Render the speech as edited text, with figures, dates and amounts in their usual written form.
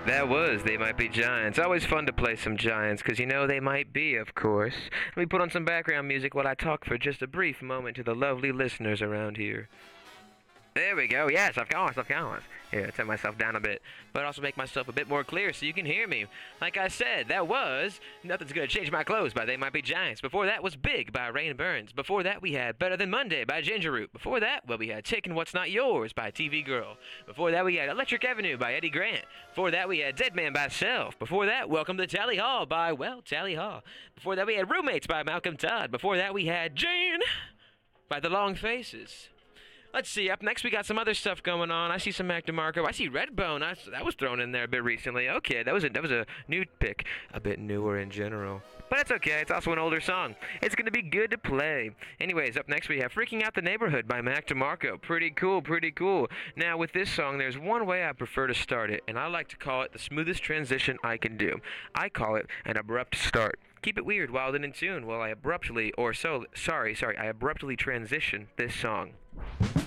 That was They Might Be Giants. Always fun to play some Giants, because you know they might be, of course. Let me put on some background music while I talk for just a brief moment to the lovely listeners around here. There we go. Yes, of course, of course. Here, turn myself down a bit, but also make myself a bit more clear so you can hear me. Like I said, that was Nothing's Gonna Change My Clothes by They Might Be Giants. Before that was Big by Rain Burns. Before that we had Better Than Monday by Ginger Root. Before that, well, we had Taking What's Not Yours by TV Girl. Before that we had Electric Avenue by Eddie Grant. Before that we had Dead Man by Self. Before that, Welcome to Tally Hall by, well, Tally Hall. Before that we had Roommates by Malcolm Todd. Before that we had Jane by The Long Faces. Let's see, up next we got some other stuff going on. I see some Mac DeMarco. I see Redbone. That was thrown in there a bit recently. Okay, that was a new pick. A bit newer in general. But it's okay, it's also an older song. It's gonna be good to play. Anyways, up next we have Freaking Out the Neighborhood by Mac DeMarco. Pretty cool, pretty cool. Now with this song, there's one way I prefer to start it, and I like to call it the smoothest transition I can do. I call it an abrupt start. Keep it weird, wild and in tune while I abruptly transition this song.